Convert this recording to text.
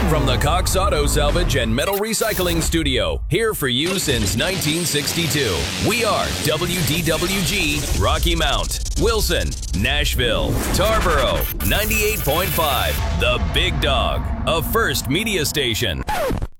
From the Cox Auto Salvage and Metal Recycling Studio, here for you since 1962. We are WDWG, Rocky Mount, Wilson, Nashville, Tarboro, 98.5, The Big Dog, a First Media Station.